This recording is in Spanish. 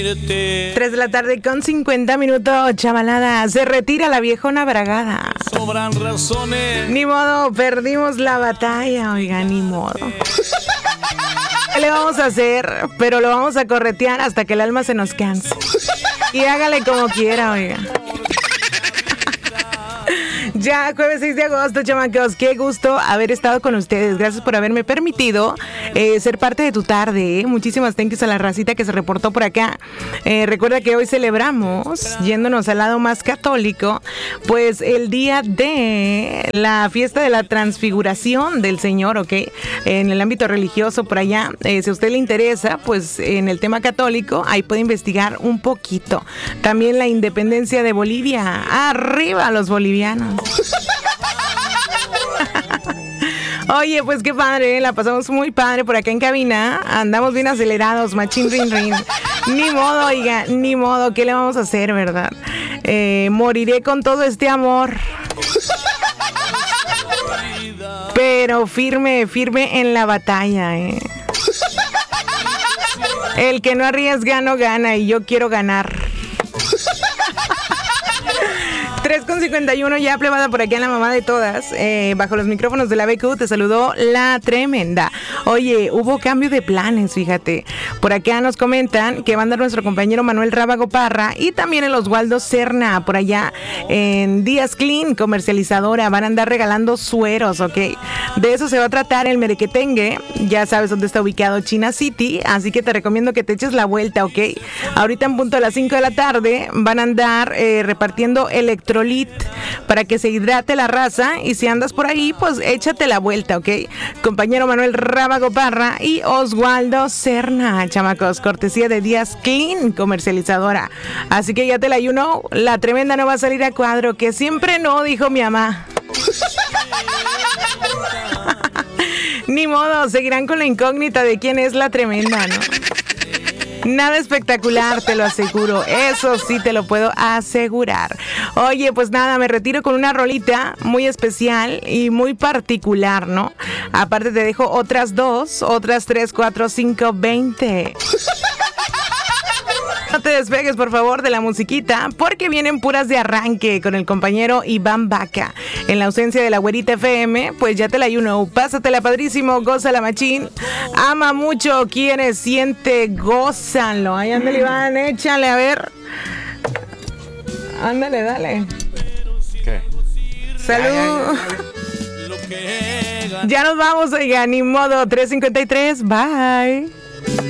3 de la tarde con 50 minutos, chavalada. Se retira la viejona bragada. Sobran razones. Ni modo, perdimos la batalla, oiga, ni modo. ¿Qué le vamos a hacer? Pero lo vamos a corretear hasta que el alma se nos canse. Y hágale como quiera, oiga. Ya, jueves 6 de agosto, chamacos. Qué gusto haber estado con ustedes. Gracias por haberme permitido ser parte de tu tarde. Muchísimas thank yous a la racita que se reportó por acá. Recuerda que hoy celebramos, yéndonos al lado más católico, pues el día de la fiesta de la transfiguración del Señor, ¿ok? En el ámbito religioso por allá. Si a usted le interesa, pues en el tema católico, ahí puede investigar un poquito. También la independencia de Bolivia. ¡Arriba los bolivianos! Oye, pues qué padre, la pasamos muy padre por acá en cabina. Andamos bien acelerados, machín rin rin. Ni modo, oiga, ni modo, ¿qué le vamos a hacer, verdad? Moriré con todo este amor. Pero firme, firme en la batalla, El que no arriesga no gana y yo quiero ganar. 3:51 ya plebada por aquí en la mamá de todas. Bajo los micrófonos de la BQ te saludó la tremenda. Oye, hubo cambio de planes, fíjate. Por acá nos comentan que va a andar nuestro compañero Manuel Rábago Parra y también el Oswaldo Serna por allá en Díaz Clean, comercializadora. Van a andar regalando sueros, ¿ok? De eso se va a tratar el merequetengue. Ya sabes dónde está ubicado China City, así que te recomiendo que te eches la vuelta, ¿ok? Ahorita en punto a las 5 de la tarde van a andar repartiendo electrolit para que se hidrate la raza, y si andas por ahí, pues échate la vuelta, ¿ok? Compañero Manuel Rábago Parra y Oswaldo Serna, chamacos, cortesía de Díaz Clean, comercializadora. Así que ya te la ayuno, la tremenda no va a salir a cuadro, que siempre no, dijo mi mamá. Ni modo, seguirán con la incógnita de quién es la tremenda, ¿no? Nada espectacular, te lo aseguro. Eso sí te lo puedo asegurar. Oye, pues nada, me retiro con una rolita muy especial y muy particular, ¿no? Aparte te dejo otras 2, otras 3, 4, 5, 20. No te despegues, por favor, de la musiquita, porque vienen puras de arranque con el compañero Iván Vaca. En la ausencia de la güerita FM, pues ya te la ayuno. Pásatela padrísimo, gózala machín. Ama mucho, quiere, siente, gózalo. Ahí ándale, Iván, échale, a ver. Ándale, dale. ¿Qué? Salud. Ya nos vamos, oiga, ni modo. 3:53, bye.